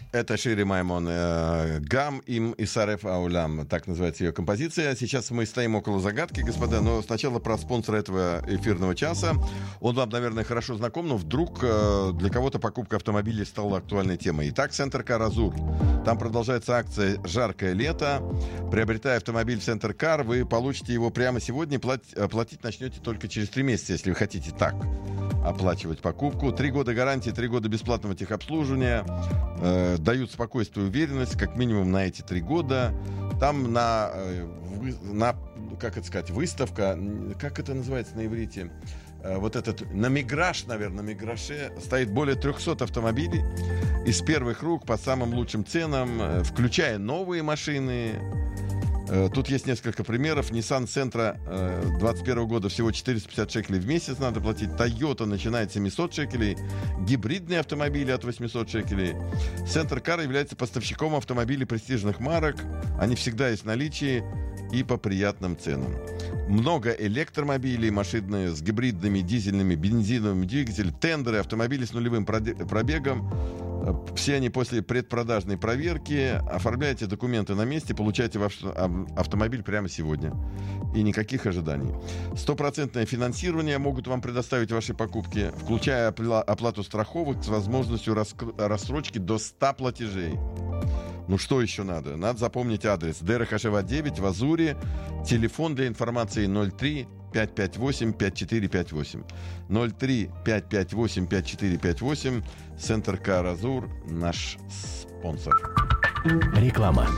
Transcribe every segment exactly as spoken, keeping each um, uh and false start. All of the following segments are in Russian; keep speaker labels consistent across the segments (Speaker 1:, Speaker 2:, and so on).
Speaker 1: Это Шири Маймон, э, «Гам им и Сареф Аулям», так называется ее композиция. Сейчас мы стоим около загадки, господа, но сначала про спонсора этого эфирного часа. Он вам, наверное, хорошо знаком, но вдруг э, для кого-то покупка автомобиля стала актуальной темой. Итак, Центр Кар Азур. Там продолжается акция «Жаркое лето». Приобретая автомобиль в Центр Кар, вы получите его прямо сегодня. Платить, платить начнете только через три месяца, если вы хотите так оплачивать покупку. Три года гарантии, три года бесплатного техобслуживания. Э, дают спокойствие и уверенность, как минимум на эти три года. Там на, э, вы, на, как это сказать, выставка, как это называется на иврите? Э, вот этот, на Миграш, наверное, на Миграше стоит более триста автомобилей из первых рук по самым лучшим ценам, э, включая новые машины. Тут есть несколько примеров. Nissan Sentra двадцать первого года всего четыреста пятьдесят шекелей в месяц надо платить. Toyota начинает семьсот шекелей. Гибридные автомобили от восемьсот шекелей. Центр Кар является поставщиком автомобилей престижных марок. Они всегда есть в наличии и по приятным ценам. Много электромобилей, машины с гибридными, дизельными, бензиновыми двигателями, тендеры, автомобили с нулевым пробегом. Все они после предпродажной проверки. Оформляйте документы на месте, получайте ваш автомобиль прямо сегодня. И никаких ожиданий. Стопроцентное финансирование могут вам предоставить ваши покупки, включая оплату страховок с возможностью рассрочки до ста платежей. Ну что еще надо? Надо запомнить адрес. Дерech Хашева девять в Азуре. Телефон для информации ноль три пять пять восемь пять четыре пять восемь. ноль три пять пять восемь пять четыре пять восемь. Центр Кар Азур, наш спонсор.
Speaker 2: Реклама.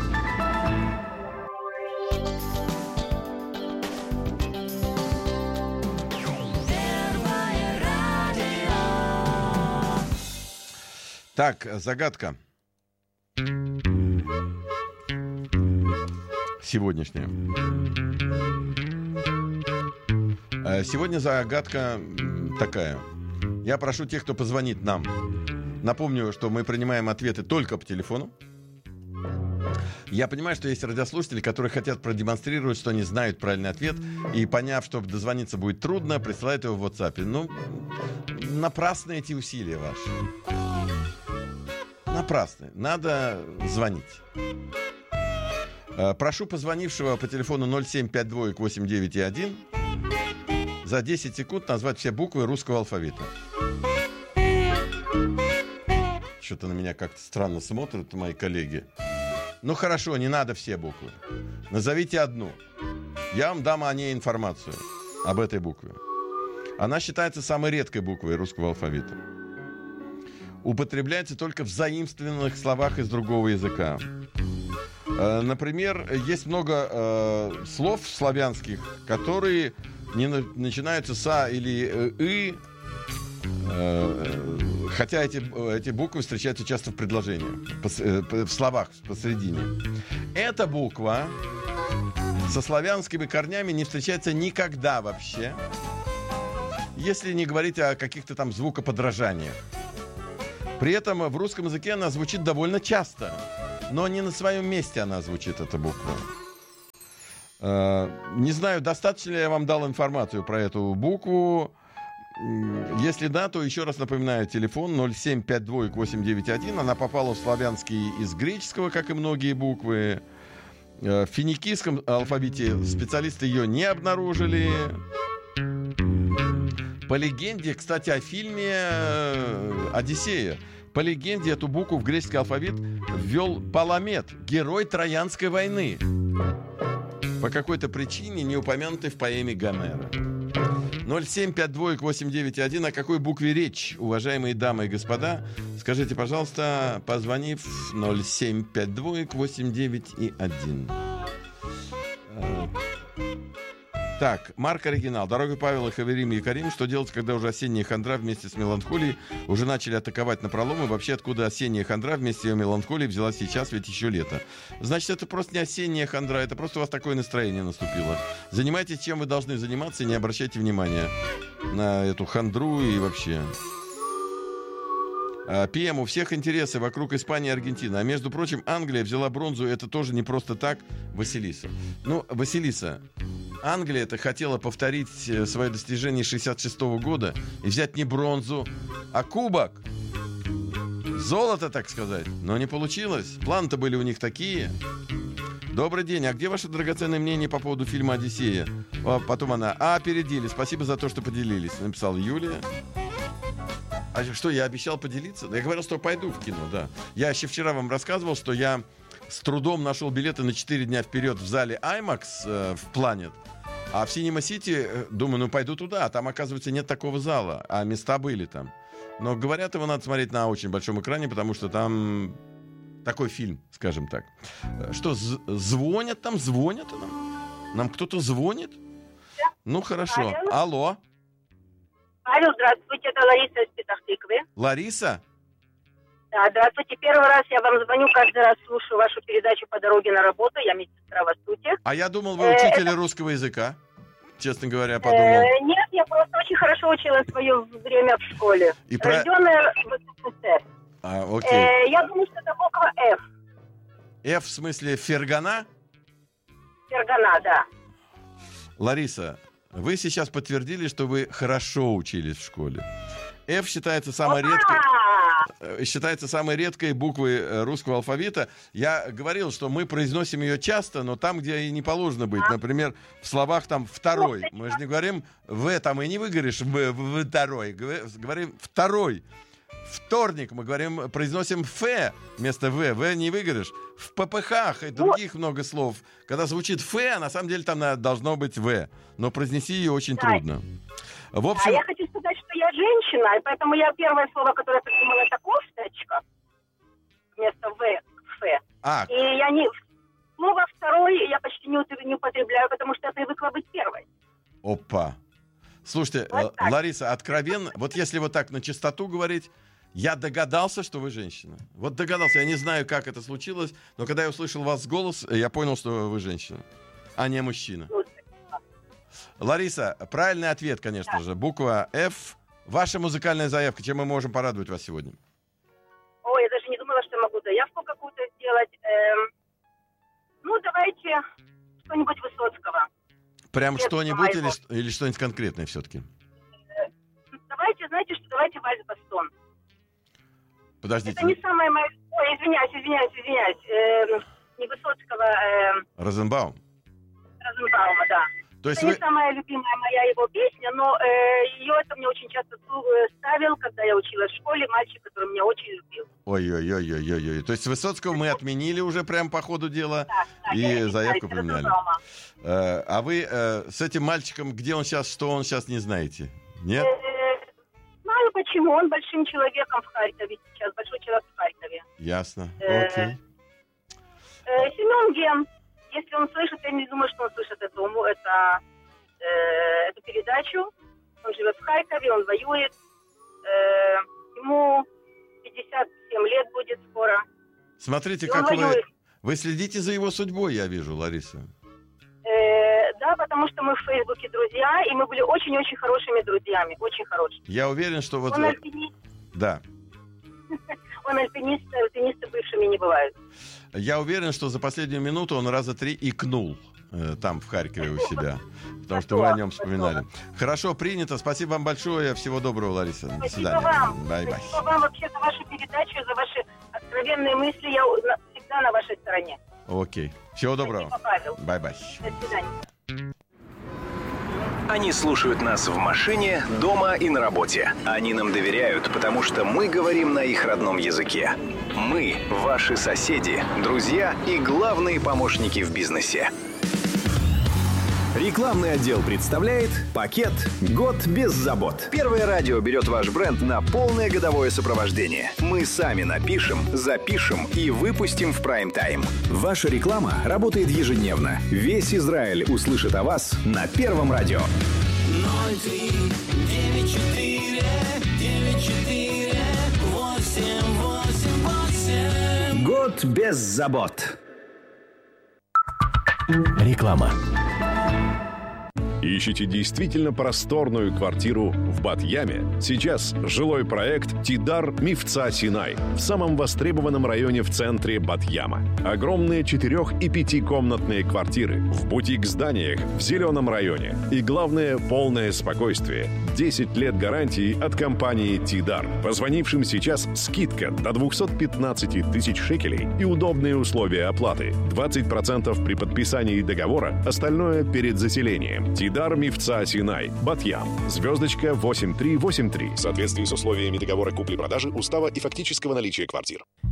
Speaker 1: Так, загадка. Сегодняшняя. Сегодня загадка такая. Я прошу тех, кто позвонит нам. Напомню, что мы принимаем ответы только по телефону. Я понимаю, что есть радиослушатели, которые хотят продемонстрировать, что они знают правильный ответ, и, поняв, что дозвониться будет трудно, присылают его в WhatsApp. Ну, напрасны эти усилия ваши. Напрасны. Надо звонить. Прошу позвонившего по телефону ноль семь пять два восемь девять один за десять секунд назвать все буквы русского алфавита. Что-то на меня как-то странно смотрят мои коллеги. Ну хорошо, не надо все буквы. Назовите одну. Я вам дам о ней информацию, об этой букве. Она считается самой редкой буквой русского алфавита. Употребляется только в заимствованных словах из другого языка. Например, есть много э, слов славянских, которые не на, начинаются с «а» или «ы», э, хотя эти, эти буквы встречаются часто в предложениях, пос, э, в словах посередине. Эта буква со славянскими корнями не встречается никогда вообще, если не говорить о каких-то там звукоподражаниях. При этом в русском языке она звучит довольно часто. Но не на своем месте она звучит, эта буква. Э, не знаю, достаточно ли я вам дал информацию про эту букву. Если да, то еще раз напоминаю, телефон ноль семь пять два восемь девять один. Она попала в славянский из греческого, как и многие буквы. Э, в финикийском алфавите специалисты ее не обнаружили. По легенде, кстати, о фильме «Одиссея». По легенде, эту букву в греческий алфавит ввел Паламет, герой Троянской войны. По какой-то причине не упомянутый в поэме Гомера. ноль семь пять два восемь девять один. О какой букве речь, уважаемые дамы и господа? Скажите, пожалуйста, позвонив ноль семь пять два восемь девять один. Так, Марк Оригинал. Дорогой Павел, Хаверим и Карим. Что делать, когда уже осенняя хандра вместе с меланхолией уже начали атаковать напролом? И вообще, откуда осенняя хандра вместе с ее меланхолией взялась сейчас, ведь еще лето? Значит, это просто не осенняя хандра, это просто у вас такое настроение наступило. Занимайтесь, чем вы должны заниматься, и не обращайте внимания на эту хандру и вообще. пи эм, у всех интересы вокруг Испании и Аргентины. А между прочим, Англия взяла бронзу. Это тоже не просто так, Василиса. Ну, Василиса, Англия это хотела повторить свое достижение шестьдесят шестого года и взять не бронзу, а кубок. Золото, так сказать. Но не получилось. Планы-то были у них такие. Добрый день. А где ваше драгоценное мнение по поводу фильма «Одиссея»? А потом она. А, опередили. Спасибо за то, что поделились. Написала Юлия. А что, я обещал поделиться? Я говорил, что пойду в кино, да. Я еще вчера вам рассказывал, что я с трудом нашел билеты на четыре дня вперед в зале IMAX э, в Planet. А в Cinema City, думаю, ну пойду туда. А там, оказывается, нет такого зала. А места были там. Но, говорят, его надо смотреть на очень большом экране, потому что там такой фильм, скажем так. Что, з- звонят там? Звонят нам? Нам кто-то звонит?
Speaker 3: Да.
Speaker 1: Ну, хорошо.
Speaker 3: Павел?
Speaker 1: Алло.
Speaker 3: Павел, здравствуйте, это Лариса из Петахтыквы.
Speaker 1: Лариса?
Speaker 3: Да, здравствуйте. Первый раз я вам звоню, каждый раз слушаю вашу передачу по дороге на работу. Я медсестра в Астуте.
Speaker 1: А я думал, вы
Speaker 3: Э,
Speaker 1: учитель
Speaker 3: это-
Speaker 1: русского языка. Честно говоря, подумал.
Speaker 3: Э, нет, я просто очень хорошо училась в свое время в школе.
Speaker 1: И про-
Speaker 3: Рожденная в СССР.
Speaker 1: А, окей.
Speaker 3: Э, я думаю, что это буква F.
Speaker 1: F в смысле Фергана?
Speaker 3: Фергана, да.
Speaker 1: Лариса, вы сейчас подтвердили, что вы хорошо учились в школе. F считается самой редкой,
Speaker 3: А,
Speaker 1: э, считается самой редкой буквой э, русского алфавита. Я говорил, что мы произносим ее часто, но там, где и не положено быть. Например, в словах там «второй». Мы же не говорим «в» там и не выговоришь «в», в «второй». Гв- Говорим «второй». Вторник мы говорим, произносим «ф» вместо «в». «В» не выговоришь. В ППХ и других много слов. Когда звучит «ф», а на самом деле там на- должно быть «в». Но произнести ее очень
Speaker 3: Да.
Speaker 1: трудно. В
Speaker 3: а
Speaker 1: общем,
Speaker 3: я хочу сказать, что я женщина, и поэтому я первое слово, которое придумала, это кофточка вместо В, Ф.
Speaker 1: а,
Speaker 3: И я не... Слово второе я почти не, ут- не употребляю, потому что я привыкла быть первой.
Speaker 1: опа. Слушайте,
Speaker 3: Вот
Speaker 1: э,
Speaker 3: так.
Speaker 1: Лариса, откровенно, вот если вот так на чистоту говорить, я догадался, что вы женщина. Вот догадался, я не знаю, как это случилось, но когда я услышал вас голос, я понял, что вы женщина, а не мужчина.
Speaker 3: Ну,
Speaker 1: Лариса, правильный ответ, конечно же, буква F. Ваша музыкальная заявка, чем мы можем порадовать вас сегодня?
Speaker 3: Ой, я даже не думала, что я могу заявку какую-то сделать. Эм, ну, давайте что-нибудь Высоцкого.
Speaker 1: Прям
Speaker 3: Нет,
Speaker 1: что-нибудь или,
Speaker 3: моего.
Speaker 1: ш- или что-нибудь конкретное все-таки?
Speaker 3: Давайте, знаете, что давайте Вальс Бастон.
Speaker 1: Подождите,
Speaker 3: Это не самое мое... Ой, извиняюсь, извиняюсь, извиняюсь. Эм, не Высоцкого, эм,
Speaker 1: Розенбаум.
Speaker 3: Розенбаума, да.
Speaker 1: То есть
Speaker 3: Это
Speaker 1: вы...
Speaker 3: не самая любимая моя его песня, но э, ее это мне очень часто слу- э, ставил, когда я училась в школе, мальчик, который меня очень любил.
Speaker 1: Ой-ой-ой-ой-ой. То есть Высоцкого мы отменили уже прям по ходу дела
Speaker 3: Да, да,
Speaker 1: и
Speaker 3: я
Speaker 1: заявку
Speaker 3: считаю,
Speaker 1: поменяли.
Speaker 3: Розенбаума.
Speaker 1: Э, а вы э, с этим мальчиком, где он сейчас, что он сейчас, не знаете? Нет?
Speaker 3: Э, Знаю почему, он большим человеком в Харькове сейчас, большой человек в Харькове.
Speaker 1: Ясно.
Speaker 3: э,
Speaker 1: Окей.
Speaker 3: Э, Семен Ген, если он слышит, я не думаю, что он слышит эту, это, э, эту передачу. Он живет в Харькове, он воюет. Э, ему пятьдесят семь лет будет скоро.
Speaker 1: Смотрите,
Speaker 3: И он
Speaker 1: как вы...
Speaker 3: воюет.
Speaker 1: Вы следите за его судьбой, я вижу, Лариса.
Speaker 3: Э, да, потому что мы в Фейсбуке друзья, и мы были очень-очень хорошими друзьями, очень хорошими.
Speaker 1: Я уверен, что вот...
Speaker 3: Он альпинист,
Speaker 1: Да.
Speaker 3: он альпинист, альпинисты бывшими не бывают.
Speaker 1: Я уверен, что за последнюю минуту он раза три икнул э, там, в Харькове у себя. Потому что вы о нем вспоминали. Хорошо, принято. Спасибо вам большое. Всего доброго, Лариса. До
Speaker 3: Спасибо
Speaker 1: свидания.
Speaker 3: вам.
Speaker 1: Бай-бай.
Speaker 3: Спасибо вам вообще за вашу передачу, за ваши откровенные мысли. Я у- на- всегда на вашей стороне.
Speaker 1: Окей. Всего доброго.
Speaker 3: Спасибо, Павел.
Speaker 1: Бай-бай.
Speaker 3: До свидания.
Speaker 2: Они слушают нас в машине, дома и на работе. Они нам доверяют, потому что мы говорим на их родном языке. Мы – ваши соседи, друзья и главные помощники в бизнесе. Рекламный отдел представляет пакет «Год без забот». Первое радио берет ваш бренд на полное годовое сопровождение. Мы сами напишем, запишем и выпустим в прайм-тайм. Ваша реклама работает ежедневно. Весь Израиль услышит о вас на Первом радио.
Speaker 4: ноль три девять четыре девять четыре восемь восемь восемь.
Speaker 2: Год без забот.
Speaker 5: Реклама. Ищите действительно просторную квартиру в Бат-Яме? Сейчас жилой проект «Тидар Мифца Синай» в самом востребованном районе в центре Бат-Яма. Огромные четырех- и пятикомнатные квартиры в бутик-зданиях в зеленом районе. И главное, полное спокойствие. десять лет гарантии от компании «Тидар». Позвонившим сейчас скидка до двести пятнадцать тысяч шекелей и удобные условия оплаты. двадцать процентов при подписании договора, остальное перед заселением. «Тидар Мифца Синай», Бат-Ям. Звездочка восемь три восемь три. В соответствии с условиями договора купли-продажи, устава и фактического наличия квартир.